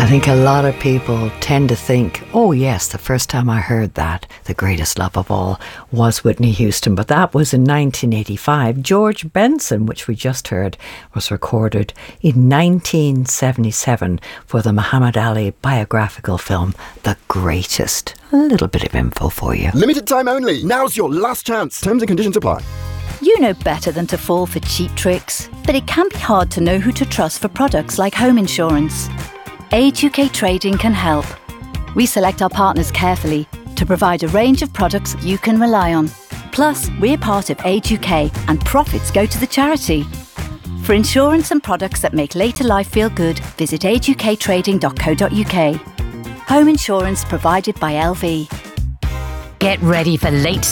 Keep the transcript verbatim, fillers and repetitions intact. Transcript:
I think a lot of people tend to think, oh yes, the first time I heard that, the greatest love of all, was Whitney Houston. But that was in nineteen eighty-five. George Benson, which we just heard, was recorded in nineteen seventy-seven for the Muhammad Ali biographical film, The Greatest. A little bit of info for you. Limited time only. Now's your last chance. Terms and conditions apply. You know better than to fall for cheap tricks, but it can be hard to know who to trust for products like home insurance. Age U K Trading can help. We select our partners carefully to provide a range of products you can rely on. Plus, we're part of Age U K and profits go to the charity. For insurance and products that make later life feel good, visit age u k trading dot co dot u k. Home insurance provided by L V. Get ready for late